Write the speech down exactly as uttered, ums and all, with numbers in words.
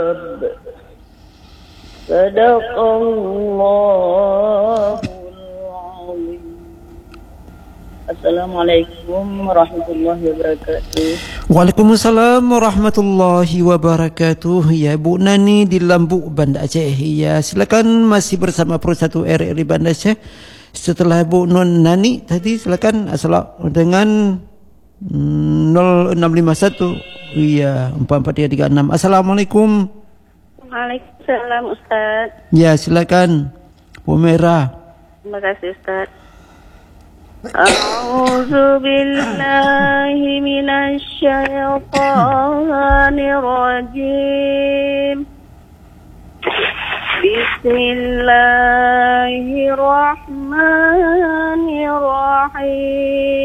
Sadaqallahul azim. Assalamualaikum warahmatullahi wabarakatuh. Waalaikumsalam warahmatullahi wabarakatuh. Ya, Bu Nani di Lambuk, Banda Aceh. Ya, silakan, masih bersama Pro satu R R I Banda Aceh. Setelah Bu Non Nani tadi, silakan asal dengan nol enam lima satu iya empat empat tiga tiga enam. Assalamualaikum. Waalaikumsalam Ustaz. Ya, silakan Bu Merah. Terima kasih Ustaz. A'udzu billahi minasy syaithanir rajim. Bismillahirrahmanirrahim.